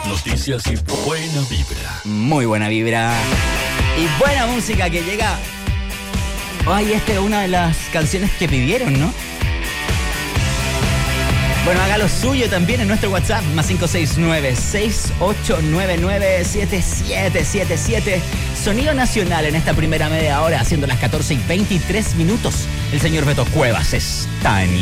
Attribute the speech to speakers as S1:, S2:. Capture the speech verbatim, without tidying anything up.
S1: Noticias y buena vibra.
S2: Muy buena vibra. Y buena música que llega. Ay, esta es una de las canciones que pidieron, ¿no? Bueno, haga lo suyo también en nuestro WhatsApp, más cinco seis nueve, seis ocho nueve nueve, siete siete siete siete. Sonido nacional en esta primera media hora, haciendo las catorce y veintitrés minutos. El señor Beto Cuevas está en